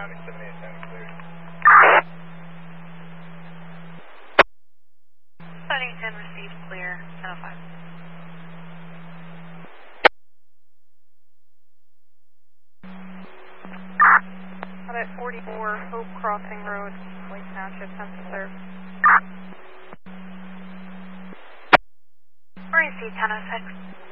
County 7810 cleared. 7810 received, clear, 1005. Out at 44 Hope Crossing Road, Lake Township, Census serve. Received, 1006.